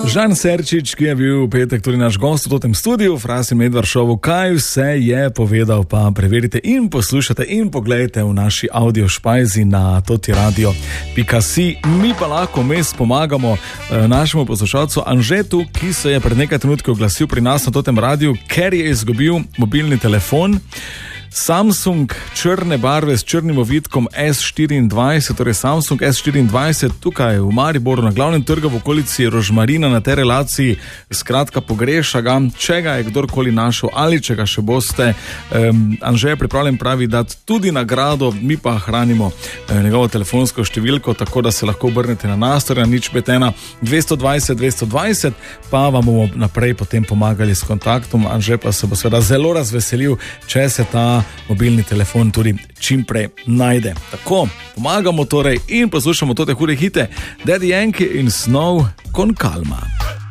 Žan Serčič, ki je bil v petek tudi naš gost v tem studiu, Frasi Medvar šovu, kaj vse je povedal, pa preverite in poslušate in pogledajte v naši audio špajzi na totiradio.si. Mi pa lahko mes pomagamo našemu poslušalcu Anžetu, ki se je pred nekaj trenutki oglasil pri nas na totem radiju, ker je izgubil mobilni telefon. Samsung črne barve s črnim ovitkom S24, torej Samsung S24 tukaj v Mariboru na glavnem trgu v okolici Rožmarina na tej relaciji, skratka pogreša ga, če ga je kdorkoli našel ali če ga še boste. Anže je pripravljen, pravi, dati tudi nagrado, mi pa hranimo njegovo telefonsko številko, tako da se lahko obrnete na nas, torej na 051 220 220, pa vam bomo naprej potem pomagali s kontaktom. Anže pa se bo seveda zelo razveselil, če se ta mobilni telefon tudi čim prej najde. Tako, pomagamo torej in poslušamo tote hude hite Daddy Yankee in Snow con calma.